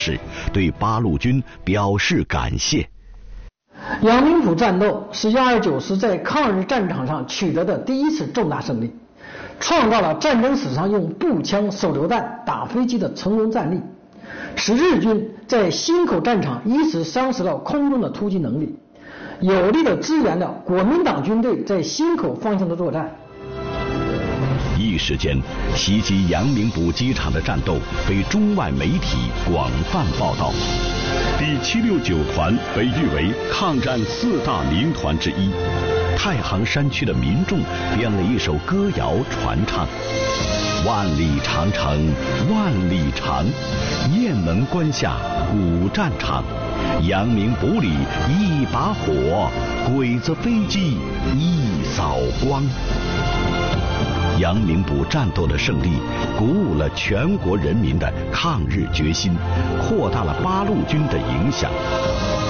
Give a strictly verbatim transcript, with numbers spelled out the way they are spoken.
是对八路军表示感谢。 杨明浦战斗是幺二九师在抗日战场上取得的第一次重大胜利，创造了战争史上用步枪、手榴弹打飞机的成功战例，使日军在忻口战场一时丧失了空中的突击能力，有力地支援了国民党军队在忻口方向的作战。 一时间，袭击阳明堡机场的战斗被中外媒体广泛报道。第七六九团被誉为抗战四大名团之一，太行山区的民众编了一首歌谣传唱：万里长城万里长，雁门关下古战场，阳明堡里一把火，鬼子飞机一扫光。阳明堡战斗的胜利鼓舞了全国人民的抗日决心，扩大了八路军的影响。